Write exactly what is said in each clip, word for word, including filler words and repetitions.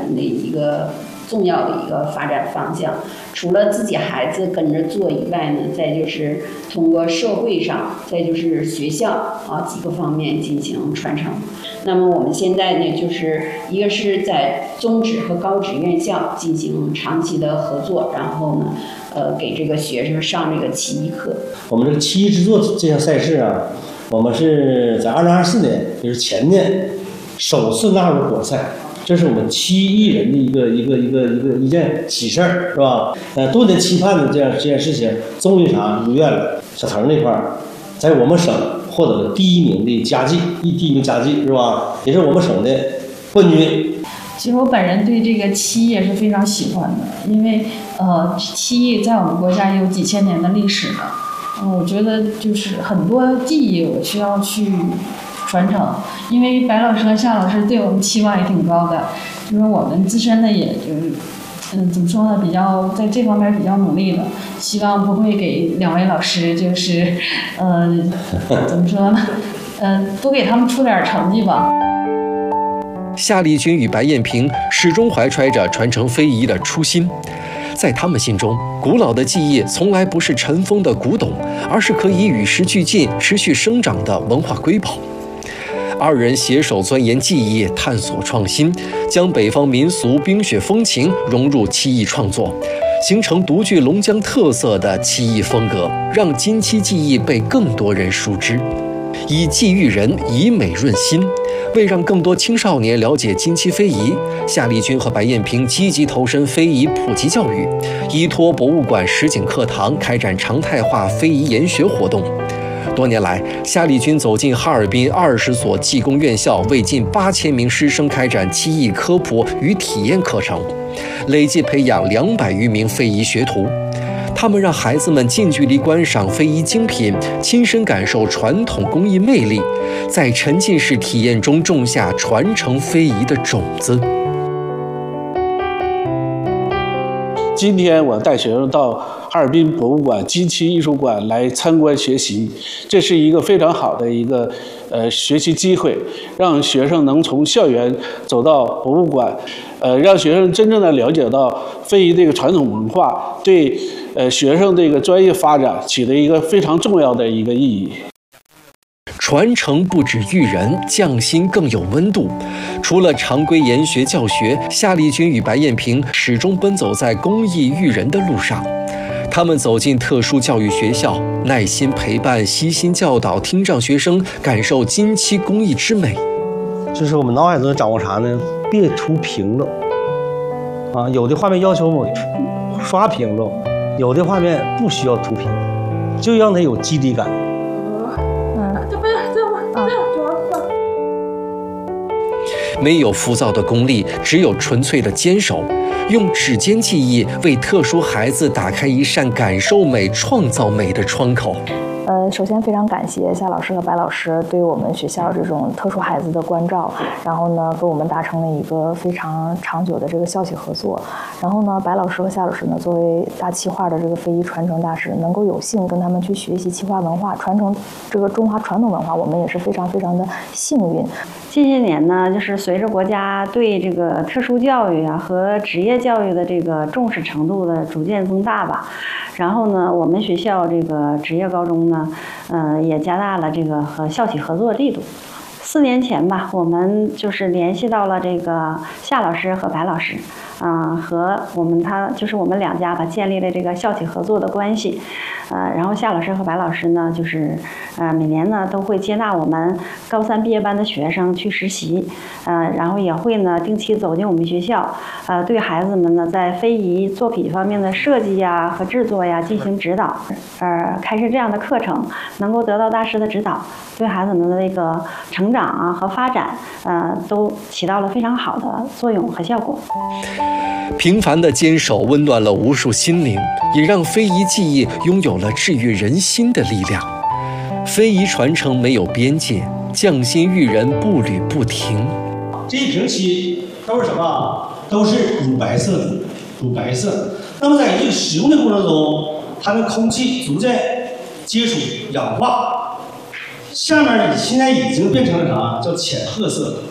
们的一个重要的一个发展方向。除了自己孩子跟着做以外呢，再就是通过社会上，再就是学校啊几个方面进行传承。那么我们现在呢，就是一个是在中职和高职院校进行长期的合作，然后呢，呃，给这个学生上这个棋艺课。 我们这个棋艺制作这项赛事啊，我们是在二零二四年，就是前年首次纳入国赛。这是我们棋艺人的一个一个一个一个一件喜事儿，是吧？呃，多年期盼的这样这件事情，终于啥如愿了。小腾那块儿，在我们省获得了第一名的佳绩，第一名佳绩是吧？也是我们省的冠军。 其实我本人对这个棋艺也是非常喜欢的，因为呃，棋艺在我们国家也有几千年的历史了。嗯、呃，我觉得就是很多技艺我需要去传承，因为白老师和夏老师对我们期望也挺高的，就是我们自身呢，也就是，嗯，怎么说呢，比较在这方面比较努力了，希望不会给两位老师就是，嗯、呃，怎么说呢，嗯、呃，多给他们出点成绩吧。 夏丽君与白艳萍始终怀揣着传承非遗的初心。在他们心中，古老的技艺从来不是尘封的古董，而是可以与时俱进、持续生长的文化瑰宝。二人携手钻研技艺，探索创新，将北方民俗冰雪风情融入棋艺创作，形成独具龙江特色的棋艺风格，让金漆技艺被更多人熟知。以技育人，以美润心。为让更多青少年了解金漆非遗，夏丽君和白艳萍积极投身非遗普及教育，依托博物馆实景课堂开展常态化非遗研学活动。多年来，夏丽君走进哈尔滨二十所技工院校，为近八千名师生开展漆艺科普与体验课程，累计培养两百余名非遗学徒。他们让孩子们近距离观赏非遗精品，亲身感受传统工艺魅力，在沉浸式体验中种下传承非遗的种子。 今天我带学生到哈尔滨博物馆金漆艺术馆来参观学习，这是一个非常好的一个呃学习机会，让学生能从校园走到博物馆，呃，让学生真正的了解到非遗这个传统文化对呃学生这个专业发展起了一个非常重要的一个意义。 传承不止育人，匠心更有温度。除了常规研学教学，夏丽君与白艳萍始终奔走在公益育人的路上。他们走进特殊教育学校，耐心陪伴、悉心教导听障学生感受金漆工艺之美。 就是我们脑海中掌握啥呢？别涂平了啊，有的画面要求我刷平了，有的画面不需要涂平，就让它有基底感。 没有浮躁的功力，只有纯粹的坚守，用指尖技艺为特殊孩子打开一扇感受美、创造美的窗口。 呃，首先非常感谢夏老师和白老师对我们学校这种特殊孩子的关照，然后呢，跟我们达成了一个非常长久的这个校企合作。然后呢，白老师和夏老师呢，作为大企划的这个非遗传承大使，能够有幸跟他们去学习企划文化，传承这个中华传统文化，我们也是非常非常的幸运。 近些年呢，就是随着国家对这个特殊教育啊和职业教育的这个重视程度的逐渐增大吧，然后呢，我们学校这个职业高中呢，呃，也加大了这个和校企合作力度。四年前吧，我们就是联系到了这个夏老师和白老师，啊、呃，和我们他就是我们两家吧，建立了这个校企合作的关系。呃，然后夏老师和白老师呢，就是呃每年呢都会接纳我们高三毕业班的学生去实习，呃，然后也会呢定期走进我们学校，呃，对孩子们呢在非遗作品方面的设计呀和制作呀进行指导，呃，开设这样的课程，能够得到大师的指导，对孩子们的那个成长啊和发展，呃，都起到了非常好的作用和效果。 平凡的坚守温暖了无数心灵，也让非遗技艺拥有了治愈人心的力量。非遗传承没有边界，匠心育人步履不停。 这一瓶漆都是什么？都是乳白色的，乳白色。那么在这个使用的过程中，它跟空气逐渐接触氧化，下面现在已经变成了啥？叫浅褐色。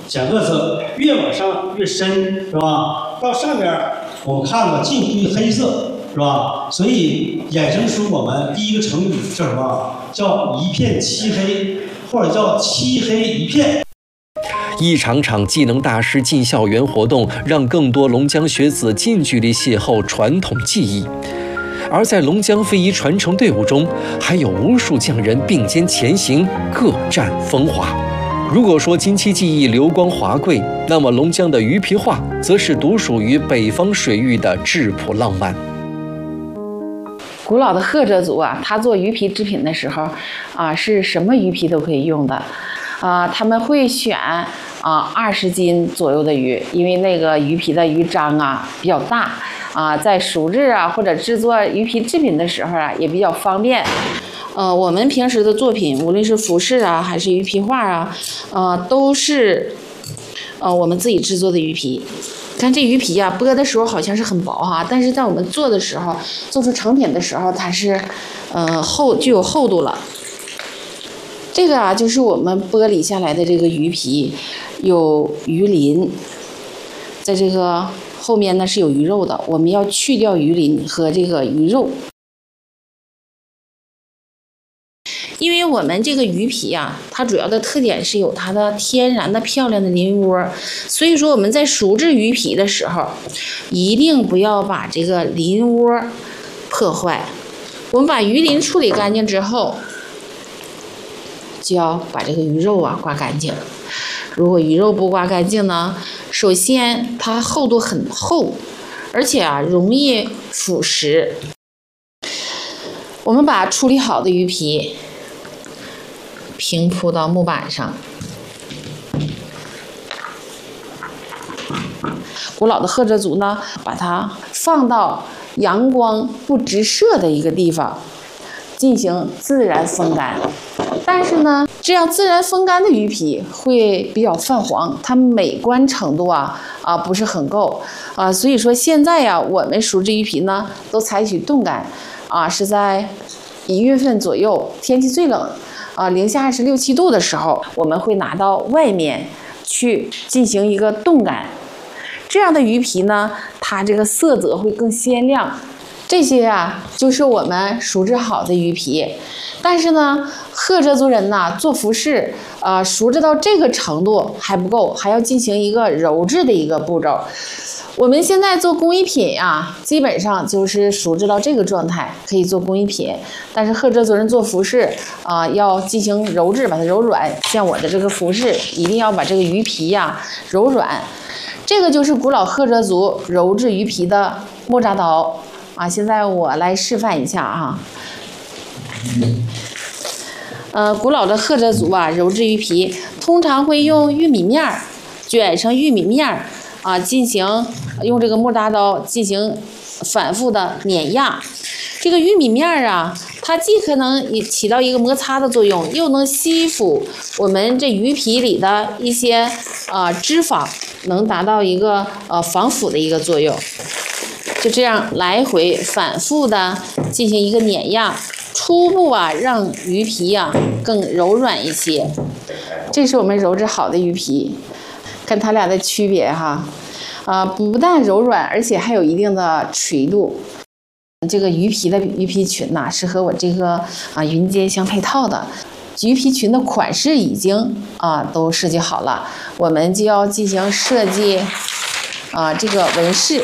浅褐色，越往上越深，是吧？到上边我们看吧，近乎于黑色，是吧？所以衍生出我们第一个成语叫什么？叫一片漆黑，或者叫漆黑一片。 一场场技能大师进校园活动，让更多龙江学子近距离邂逅传统技艺。而在龙江非遗传承队伍中，还有无数匠人并肩前行，各占风华。如果说金漆技艺流光华贵，那么龙江的鱼皮画则是独属于北方水域的质朴浪漫。 古老的赫哲族啊，他做鱼皮制品的时候啊，是什么鱼皮都可以用的。啊，他们会选啊二十斤左右的鱼，因为那个鱼皮的鱼章啊比较大啊，在熟制啊或者制作鱼皮制品的时候啊也比较方便。呃，我们平时的作品，无论是服饰啊还是鱼皮画啊，呃，都是呃我们自己制作的鱼皮。看这鱼皮啊，剥的时候好像是很薄哈，但是在我们做的时候，做出成品的时候，它是呃厚具有厚度了。这个啊，就是我们剥离下来的这个鱼皮，有鱼鳞，在这个后面呢是有鱼肉的，我们要去掉鱼鳞和这个鱼肉。因为我们这个鱼皮啊，它主要的特点是有它的天然的漂亮的鳞窝，所以说我们在熟制鱼皮的时候，一定不要把这个鳞窝破坏。我们把鱼鳞处理干净之后，就要把这个鱼肉啊刮干净。如果鱼肉不刮干净呢，首先它厚度很厚，而且啊容易腐蚀。我们把处理好的鱼皮平铺到木板上。古老的赫哲族呢，把它放到阳光不直射的一个地方，进行自然风干。但是呢，这样自然风干的鱼皮会比较泛黄，它美观程度啊啊不是很够啊，所以说现在呀，我们熟制鱼皮呢都采取冻干啊，是在一月份左右，天气最冷啊，零下二十六七度的时候，我们会拿到外面去进行一个冻干。这样的鱼皮呢，它这个色泽会更鲜亮。这些啊，就是我们熟制好的鱼皮。但是呢，赫哲族人呐，做服饰啊、呃，熟制到这个程度还不够，还要进行一个揉制的一个步骤。我们现在做工艺品啊，基本上就是熟制到这个状态，可以做工艺品。但是赫哲族人做服饰啊、呃，要进行揉制，把它揉软。像我的这个服饰，一定要把这个鱼皮呀、啊、揉软。这个就是古老赫哲族揉制鱼皮的莫扎刀啊。现在我来示范一下啊。呃，古老的赫哲族啊，揉制鱼皮通常会用玉米面儿卷上玉米面儿啊，进行用这个莫扎刀进行反复的碾压。这个玉米面儿啊，它既可能起到一个摩擦的作用，又能吸附我们这鱼皮里的一些啊、呃、脂肪，能达到一个呃防腐的一个作用。就这样来回反复的进行一个碾压。初步啊，让鱼皮啊更柔软一些。这是我们揉制好的鱼皮，看它俩的区别哈。啊，不但柔软，而且还有一定的垂度。这个鱼皮的鱼皮裙呐、啊，是和我这个啊云肩相配套的。鱼皮裙的款式已经啊都设计好了，我们就要进行设计啊这个纹饰。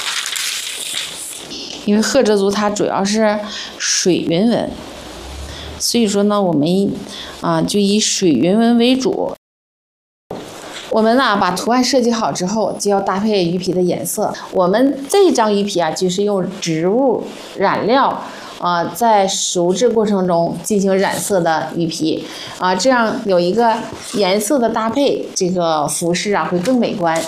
因为赫哲族它主要是水云纹，所以说呢，我们啊就以水云纹为主。我们呢把图案设计好之后，就要搭配鱼皮的颜色。我们这张鱼皮啊，就是用植物染料啊，在熟制过程中进行染色的鱼皮啊，这样有一个颜色的搭配，这个服饰啊会更美观。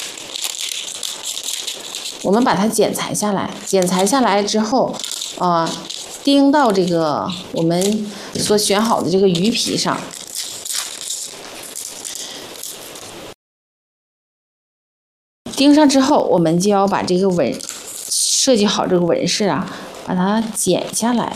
我们把它剪裁下来，剪裁下来之后，啊、呃，钉到这个我们所选好的这个鱼皮上。钉上之后，我们就要把这个纹设计好这个纹饰啊，把它剪下来。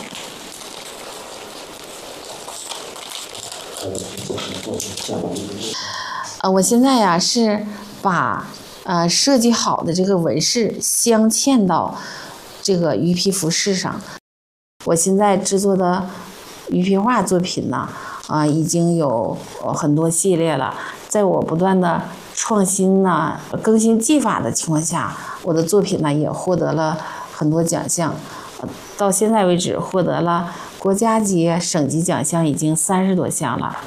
呃，我现在呀是把呃设计好的这个纹饰镶嵌到这个鱼皮服饰上。我现在制作的鱼皮画作品呢，啊、呃，已经有很多系列了。在我不断的创新呢、更新技法的情况下，我的作品呢也获得了很多奖项。到现在为止，获得了国家级、省级奖项已经三十多项了。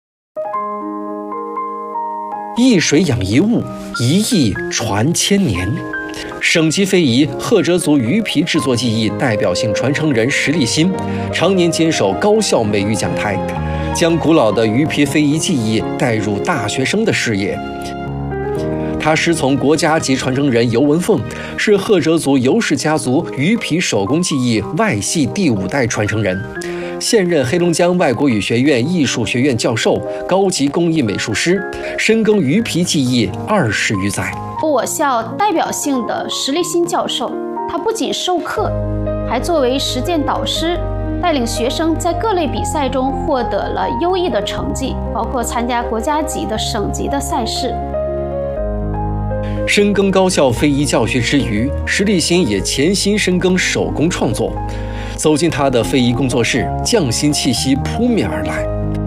一水养一物，一艺传千年。省级非遗赫哲族鱼皮制作技艺代表性传承人石立新，常年坚守高校美育讲台，将古老的鱼皮非遗技艺带入大学生的视野。他师从国家级传承人尤文凤，是赫哲族尤氏家族鱼皮手工技艺外系第五代传承人，现任黑龙江外国语学院艺术学院教授、高级工艺美术师，深耕鱼皮技艺二十余载。 我校代表性的石立新教授，他不仅授课，还作为实践导师，带领学生在各类比赛中获得了优异的成绩，包括参加国家级的、省级的赛事。 深耕高校非遗教学之余，石立新也潜心深耕手工创作。走进他的非遗工作室，匠心气息扑面而来。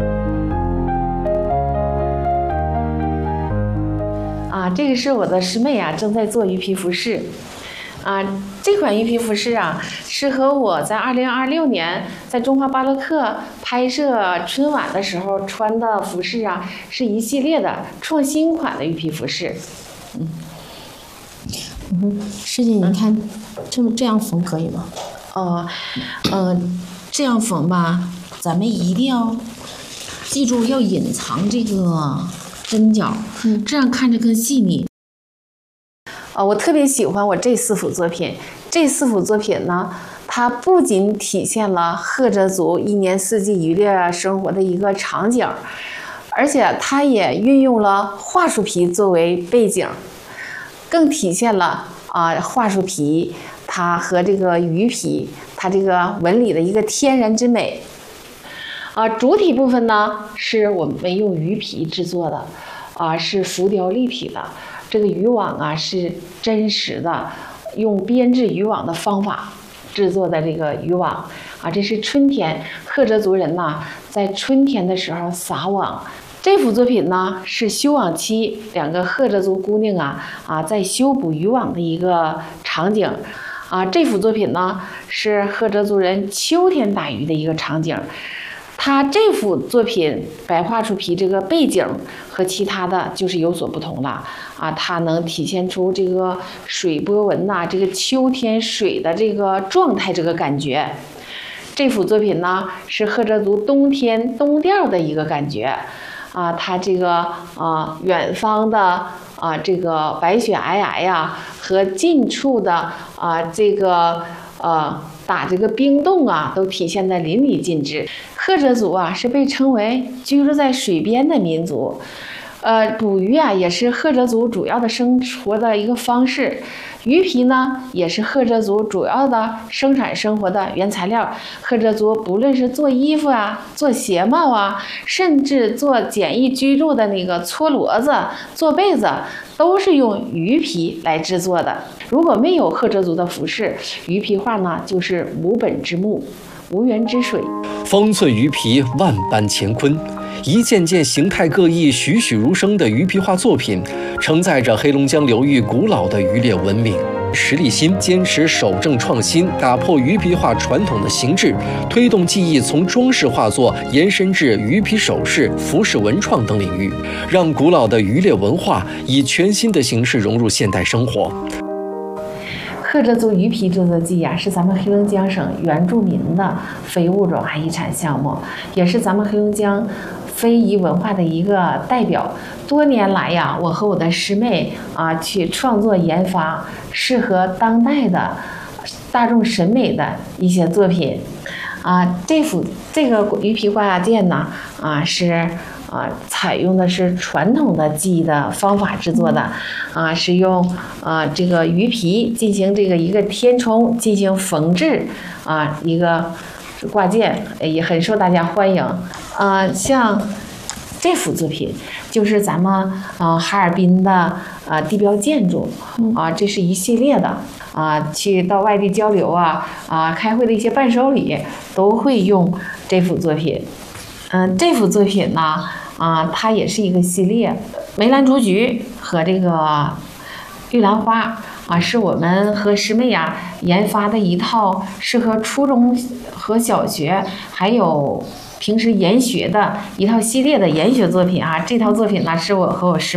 啊，这个是我的师妹啊，正在做鱼皮服饰。啊，这款鱼皮服饰啊，是和我在二零二六年在中华巴洛克拍摄春晚的时候穿的服饰啊，是一系列的创新款的鱼皮服饰。嗯。 嗯，师姐，你看，这么这样缝可以吗？ 哦，呃，这样缝吧，咱们一定要记住要隐藏这个针脚，嗯，这样看着更细腻。呃，我特别喜欢我这四幅作品，这四幅作品呢，它不仅体现了赫哲族一年四季渔猎生活的一个场景，而且它也运用了桦树皮作为背景。更体现了啊桦树皮它和这个鱼皮它这个纹理的一个天然之美。啊，主体部分呢是我们用鱼皮制作的，啊是浮雕立体的。这个渔网啊是真实的，用编制渔网的方法制作的这个渔网啊，这是春天赫哲族人呐在春天的时候撒网。这幅作品呢是修网期，两个赫哲族姑娘啊啊在修补渔网的一个场景，啊这幅作品呢是赫哲族人秋天打鱼的一个场景。它这幅作品白桦树皮这个背景和其他的就是有所不同了啊，它能体现出这个水波纹呐、啊，这个秋天水的这个状态这个感觉。这幅作品呢是赫哲族冬天冬调的一个感觉。啊，它这个啊，远方的啊，这个白雪皑皑呀，和近处的啊，这个呃，打这个冰洞啊，都体现在淋漓尽致。赫哲族啊，是被称为居住在水边的民族，呃，捕鱼啊，也是赫哲族主要的生活的一个方式。鱼皮呢，也是赫哲族主要的生产生活的原材料。赫哲族不论是做衣服啊、做鞋帽啊，甚至做简易居住的那个搓骡子、做被子，都是用鱼皮来制作的。如果没有赫哲族的服饰，鱼皮画呢，就是无本之木，无源之水。 方寸鱼皮，万般乾坤。一件件形态各异、栩栩如生的鱼皮画作品，承载着黑龙江流域古老的渔猎文明。石立新坚持守正创新，打破鱼皮画传统的形制，推动技艺从装饰画作延伸至鱼皮首饰、服饰文创等领域，让古老的渔猎文化以全新的形式融入现代生活。 赫哲族鱼皮制作技啊，是咱们黑龙江省原住民的非物种遗产项目，也是咱们黑龙江非遗文化的一个代表。多年来呀，我和我的师妹啊，去创作研发适合当代的大众审美的一些作品。啊，这幅这个鱼皮画件呢，啊是。啊，采用的是传统的技艺的方法制作的，啊，是用啊这个鱼皮进行这个一个填充，进行缝制，啊一个挂件也很受大家欢迎。啊，像这幅作品就是咱们呃哈尔滨的呃地标建筑啊、呃，这是一系列的啊、呃，去到外地交流啊啊、呃、开会的一些伴手礼都会用这幅作品。嗯、呃，这幅作品呢啊、呃，它也是一个系列，梅兰竹菊和这个玉兰花。啊，是我们和师妹呀研发的一套适合初中和小学还有平时研学的一套系列的研学作品啊。这套作品呢，是我和我师